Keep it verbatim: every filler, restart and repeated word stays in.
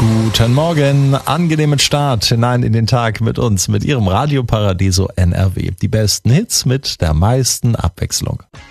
Guten Morgen, angenehmen Start hinein in den Tag mit uns, mit Ihrem Radio Paradiso N R W. Die besten Hits mit der meisten Abwechslung.